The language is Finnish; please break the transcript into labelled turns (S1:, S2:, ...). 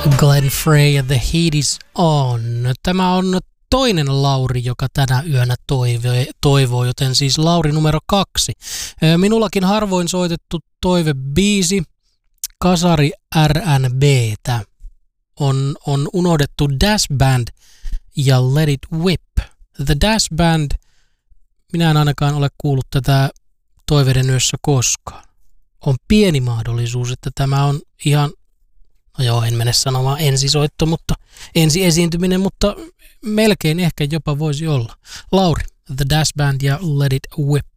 S1: Glenn Frey and The Heat Is On. Tämä on toinen Lauri, joka tänä yönä toivoo, joten siis Lauri numero 2. Minullakin harvoin soitettu toivebiisi, Kasari R&B:tä. On unohdettu Das Band ja Let It Whip. The Das Band, minä en ainakaan ole kuullut tätä toiveiden yössä koskaan. On pieni mahdollisuus, että tämä on ihan, no joo, en mene sanomaan ensisoitto, mutta ensiesiintyminen, mutta melkein ehkä jopa voisi olla. Lauri, The Das Band ja Let It Whip.